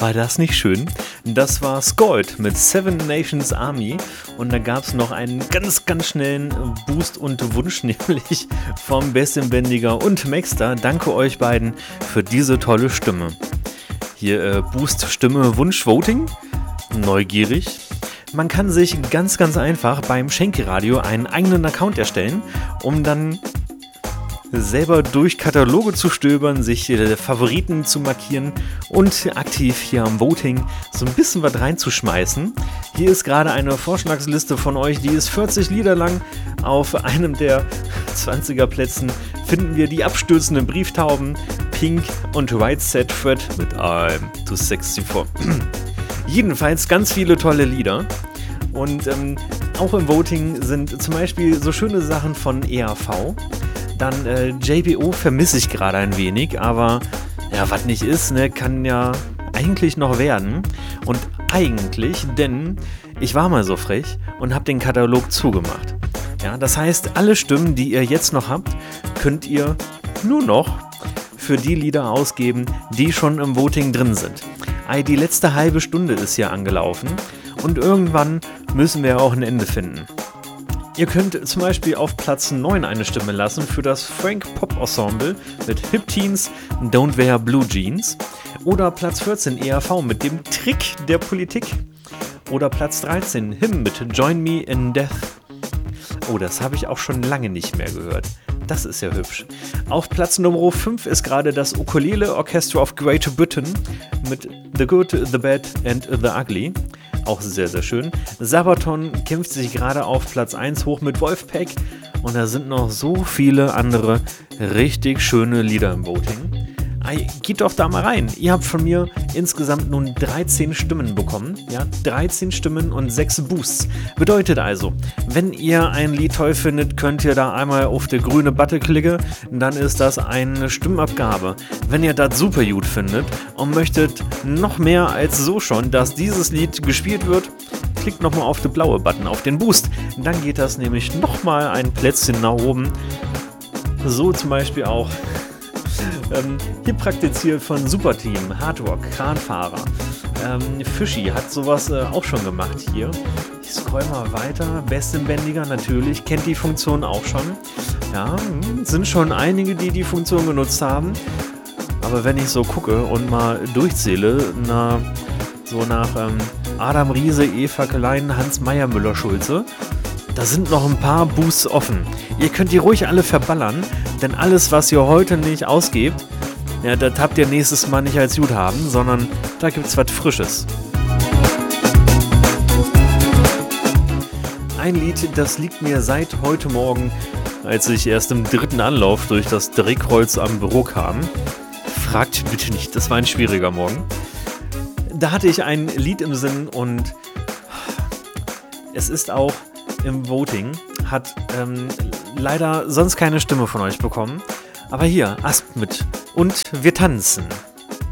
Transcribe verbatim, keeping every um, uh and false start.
War das nicht schön? Das war Skold mit Seven Nations Army und da gab es noch einen ganz, ganz schnellen Boost und Wunsch, nämlich vom Bestinbändiger und Maxter. Danke euch beiden für diese tolle Stimme. Hier äh, Boost, Stimme, Wunsch, Voting. Neugierig. Man kann sich ganz, ganz einfach beim Schenke-Radio einen eigenen Account erstellen, um dann selber durch Kataloge zu stöbern, sich äh, Favoriten zu markieren und aktiv hier am Voting so ein bisschen was reinzuschmeißen. Hier ist gerade eine Vorschlagsliste von euch, die ist vierzig Lieder lang. Auf einem der zwanziger Plätzen finden wir die abstürzenden Brieftauben, Pink und Right Set Fred mit I'm Too Sexy For. Jedenfalls ganz viele tolle Lieder. Und ähm, auch im Voting sind zum Beispiel so schöne Sachen von E A V. Dann äh, J B O vermisse ich gerade ein wenig, aber ja, was nicht ist, ne, kann ja eigentlich noch werden. Und eigentlich, denn ich war mal so frech und habe den Katalog zugemacht. Ja, das heißt, alle Stimmen, die ihr jetzt noch habt, könnt ihr nur noch für die Lieder ausgeben, die schon im Voting drin sind. Die letzte halbe Stunde ist ja angelaufen und irgendwann müssen wir auch ein Ende finden. Ihr könnt zum Beispiel auf Platz neun eine Stimme lassen für das Frank Pop Ensemble mit Hip Teens Don't Wear Blue Jeans. Oder Platz vierzehn E A V mit dem Trick der Politik. Oder Platz dreizehn Him mit Join Me in Death. Oh, das habe ich auch schon lange nicht mehr gehört. Das ist ja hübsch. Auf Platz Nummer fünf ist gerade das Ukulele Orchestra of Great Britain mit The Good, The Bad and The Ugly. Auch sehr, sehr schön. Sabaton kämpft sich gerade auf Platz eins hoch mit Wolfpack. Und da sind noch so viele andere richtig schöne Lieder im Voting. Ay, geht doch da mal rein. Ihr habt von mir insgesamt nun dreizehn Stimmen bekommen. Ja, dreizehn Stimmen und sechs Boosts. Bedeutet also, wenn ihr ein Lied toll findet, könnt ihr da einmal auf die grüne Button klicken. Dann ist das eine Stimmabgabe. Wenn ihr das super gut findet und möchtet noch mehr als so schon, dass dieses Lied gespielt wird, klickt nochmal auf den blaue Button, auf den Boost. Dann geht das nämlich nochmal ein Plätzchen nach oben. So zum Beispiel auch Ähm, hier praktiziert von Superteam, Hardrock, Kranfahrer. Ähm, Fischi hat sowas äh, auch schon gemacht hier. Ich scroll mal weiter. Bestinbändiger natürlich, kennt die Funktion auch schon. Ja, sind schon einige, die die Funktion genutzt haben. Aber wenn ich so gucke und mal durchzähle, na, so nach ähm, Adam Riese, Eva Klein, Hans Meyer, Müller-Schulze, da sind noch ein paar Boosts offen. Ihr könnt die ruhig alle verballern, denn alles, was ihr heute nicht ausgebt, ja, das habt ihr nächstes Mal nicht als Guthaben, sondern da gibt's was Frisches. Ein Lied, das liegt mir seit heute Morgen, als ich erst im dritten Anlauf durch das Drehkreuz am Büro kam. Fragt bitte nicht, das war ein schwieriger Morgen. Da hatte ich ein Lied im Sinn und es ist auch im Voting, hat ähm, leider sonst keine Stimme von euch bekommen. Aber hier, Asp mit und wir tanzen.